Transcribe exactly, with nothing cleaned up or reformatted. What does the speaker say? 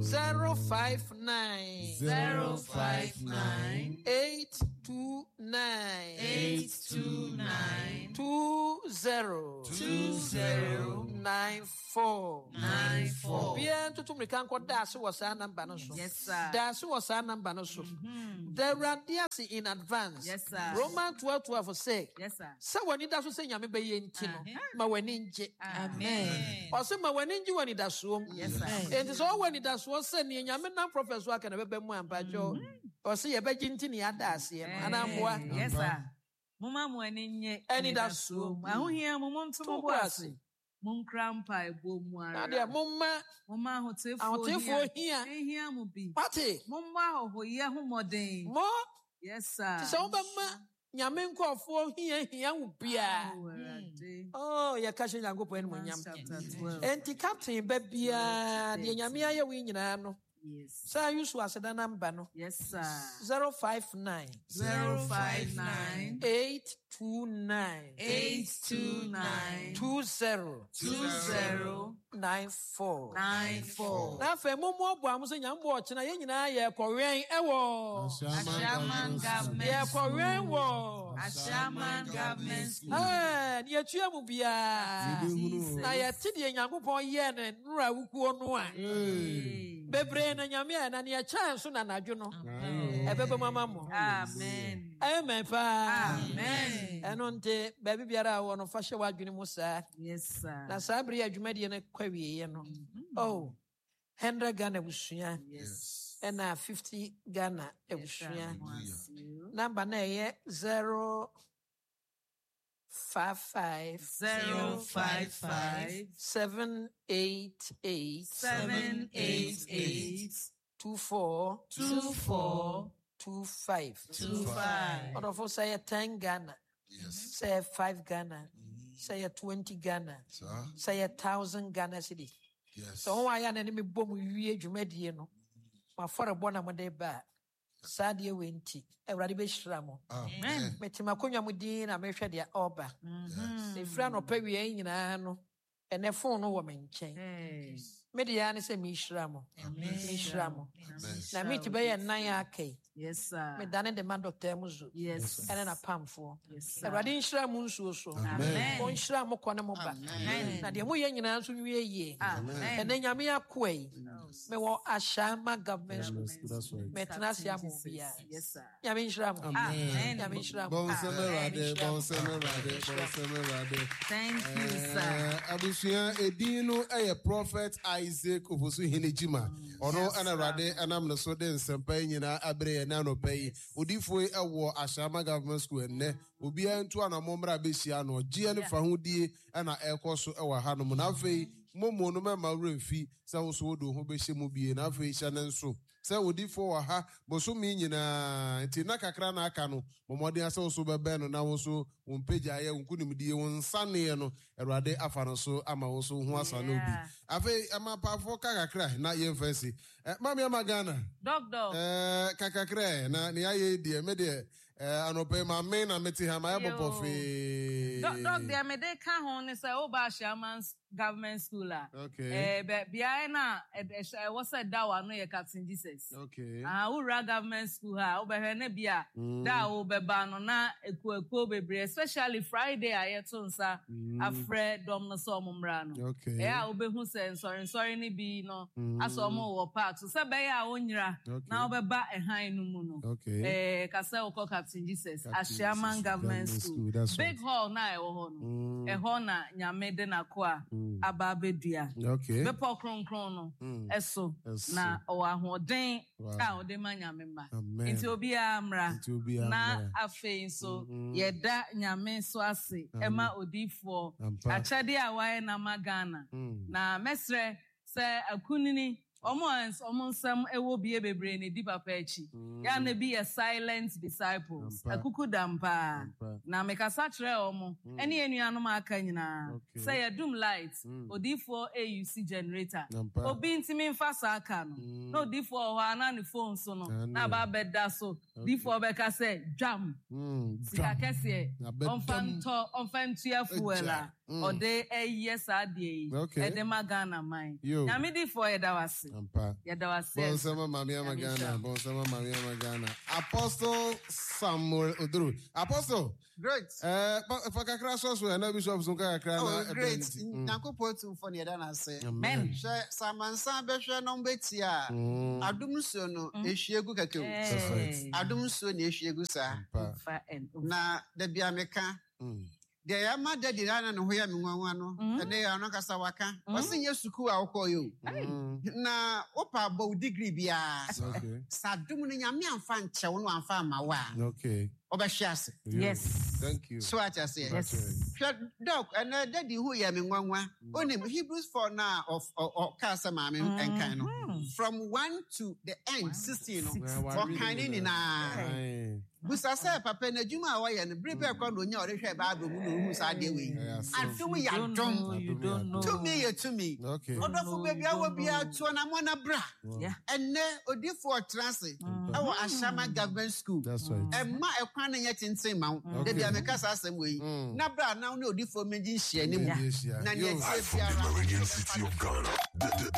zero five nine zero five nine eight two nine eight two nine two zero two zero nine four nine four. Bien to me can call dash was our number no so. Yes, sir. Dash was our number no so. The radiasi in advance. Yes, sir. Roman twelve twelve for say. Yes, sir. So when it does say yami be yentino. Ma weninje. Amen. Or say ma weninje when it does so. Yes, sir. And it's all when it does was say ni yami na professor can be be mo ampajo. Or say ye be jintini adasi. And I'm one. Yes, sir. Mama mo eninye. Any that's so. I won't hear mama to mo wasi. Mum crampa ebo mu ara. Na de mumma mumma hotefo hotefo hia. Ehia mu bi. Pati. Mumma hohoye homoden. Mo. Yes, sir. So ba ma nyame nkofo hia hia wo bia. Oh, ya kashe nyangopo enu nyam. Enti captain ba bia de nyame aye wi nyina no. Yes. Sa yusu aseda number no. Yes, sir. zero five nine zero five nine eight two nine eight two nine two zero two zero nine four nine four. Na fe mo mo bo amuso nyambo ochina ye nyina ye kɔwen ewo. Ashaman government. Ye kɔwen wo. Ashaman government. Eh, ye tua mu bia. Na ye ti de Nyankopɔn ye ne nura wukuo no a. Bebre na nyame na ne chance na nadwo no. Ebebe mama mo. Amen. Amen pa. Amen. Eno nte baby biara wo no fa hye wadwene mu saa. Yes, sir. Na sabri adwumade ne kwawie ye no. Oh, one hundred Ghana busua. Yes. Ena fifty Ghana busua. Number na ye zero five five zero five five seven eight eight seven eight eight two four two four two five two five. Or of say ten Ghana. Yes. Say five Ghana. Say twenty Ghana. Sir. Say a thousand Ghana city. Yes. So why ya na me bom wie dwumadi no. Ma for bona mo de ba. Sadie wenti. Ewrade be hira mo. Amen. Metima konwa mu din na mehwe de oba. Yes. Se fra no pa wie nyina no. Ene phone no wo me nchen. Me de ya ne se me hira mo. Me hira mo. Na me ti be ye nan akai. Yes, sir. Me dane de man doctor muzo. Yes. Ene na pamfo. Yes, sir. Ewrade hira mo nsuo so. Amen. On hira mo kone mo ba. Na de mo ye nyina so nwie ye. Amen. Ene nyame akwai. Me wo Ashama government school. That's right. Me tenasi amu bia. Yes, sir. Nyame hira mo. Amen. Nyame hira mo. Bon semerade, bon semerade, bon semerade. Thank you, sir. Abusua edino eye prophet Isaac ofosu hinejima. Ono ana rade anam no so de nsempa nyina abre na no pay. Odifo ewo Ashama government school enne. Obi antu anamomra behia no gie ne fa hodie ana ekoso ewa hanom na afei momo no mema remfi se wo so do ho behye mu bie na afei hya ne nso se odifo wa ha boso mi nyina nti na kakra na aka no momode ase wo so bebe no na wo so won page aye wonkunimdie won sane no erade afa no so ama wo so ho asane obi afei ama pafo kakra na ye fancy mama ya magana Dog dog. eh kakakra na ne aye die me de anope ma me na meti ha ma ya bopofe Dog dog de me de ka ho ne say o ba Shaman government school. Okay. Eh, but bia na eh what's that dawa no ye Captain Jesus. Okay. Ah, ura government school ha, obehwe na bia da o beba no na eku eku bebre, especially Friday ayeto nsa afre dom no so omumra no. Okay. Eh, obehu say sorry sorry ni bi no aso omo wo part. So be ya onyira na obeba ehan no mu no. Okay. Eh, kasa okọ Captain Jesus, Ashaman government school. Big hall na e wo ho no. E ho na nyame de na ko a ababedia. Okay. Bepo kronkron no. Eso na o ahoden a o de manyame ma. Nti obi amra na afei so yeda nyame so ase ema odifo achade a wae na magana na mesre se akunini Omons, omonsam ewo bie bebre ne di papa echi. Ya na be a silent disciples. Akuku dampa. Na mekasa kire omo. Eni enuanom aka nyina. Say a doom light. Odifo A U C generator. Obi ntimi mfa sa aka no. No odifo ho ana ne phone so no. Na ba beda so. Difo beka say jam. Sika kese. Onfanto, onfantua fuela. ode yes ade Okay. edema Ghana mine Yo. nyame di for yedawase Ampa. yedawase Bonsama Mamia Magana, Bonsama Mamia Magana. Apostle Samuel Oduru. Apostle. Great. Eh, for kakra so so na bishop so kakra Oh, na great. event. Nyankopɔn tu for ne da na se. Amen. Hwɛ samansa bɛhwɛ no mbeti a. Adom nsuo no ehwiegu kakau. That's right. Adom nsuo na ehwiegu sa. Ampa. Fa and Na da bia meka. Deɛ yɛama dadi na na ne ho yɛ me nwanwa no. Ɛne yɛ ano kasa waka. Ɔse nyɛ suku a wokɔ yo. Na wopa abɔ wo degree bia. Okay. Sa adom no nyame amfa nkyɛw no amfa ama wa. Okay. Ɔbɛhwɛ ase. Yes. Thank you. So ati ase. Yes. Hwɛ doc ɛna dadi hu yɛ me nwanwa. Onim Hebrews four na of of kasa maame enkan no. From one to the end sixteen no. Ɔkan ni na. Busa sɛ papa na adwuma a wɔyɛ no bere bɛ kɔ no nya ɔrehwɛ Bible mu na ohu saa de wei. Adom yɛ adom. You don't know. To me yɛ to me. Okay. Ɔdɔfo baabi awɔ bia to na mo na bra. Yeah. Ɛnɛ odifo ɔtrase. Ɛwɔ Ashama Government School. That's right. Ɛma ɛkwan no yɛ tenten ma wo. Da bia meka saa asɛm wei. Na bra na wo ne odifo megye nhyia ne mu. Yeah. Na ne Yo. ɛtie biara. City of Ghana.